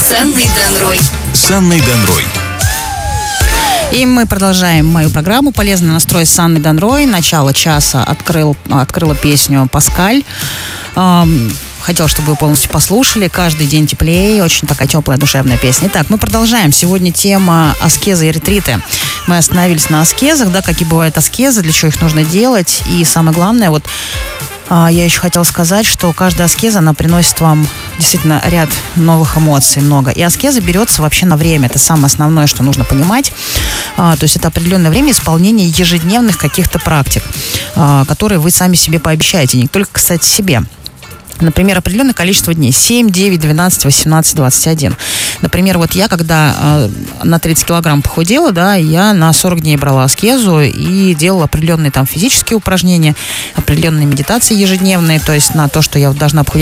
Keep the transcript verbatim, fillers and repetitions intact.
с Анной Данрой. С Анной Данрой. И мы продолжаем мою программу «Полезный настрой» с Анной Данрой. Начало часа открыл, открыла песню «Паскаль». Эм, хотела, чтобы вы полностью послушали. «Каждый день теплее». Очень такая теплая, душевная песня. Итак, мы продолжаем. Сегодня тема аскезы и ретриты. Мы остановились на аскезах, да, какие бывают аскезы, для чего их нужно делать. И самое главное, вот я еще хотела сказать, что каждая аскеза, она приносит вам действительно ряд новых эмоций, много. И аскеза берется вообще на время. Это самое основное, что нужно понимать. То есть это определенное время исполнения ежедневных каких-то практик, которые вы сами себе пообещаете. Не только, кстати, себе. Например, определенное количество дней. семь, девять, двенадцать, восемнадцать, двадцать один. Например, вот я, когда э, на тридцать килограмм похудела, да, я на сорок дней брала аскезу и делала определенные там физические упражнения, определенные медитации ежедневные, то есть на то, что я должна похудеть